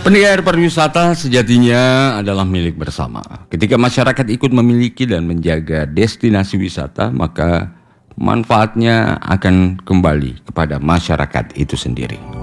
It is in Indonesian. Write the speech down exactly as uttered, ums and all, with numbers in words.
Pendengar, pariwisata sejatinya adalah milik bersama. Ketika masyarakat ikut memiliki dan menjaga destinasi wisata, maka manfaatnya akan kembali kepada masyarakat itu sendiri.